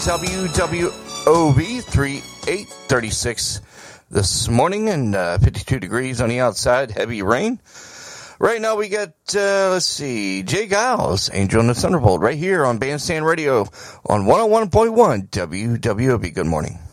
WWOV 3836 this morning, and 52 degrees on the outside, heavy rain. Right now we got, Jay Giles, Angel in the Thunderbolt, right here on Bandstand Radio on 101.1 WWOV. Good morning.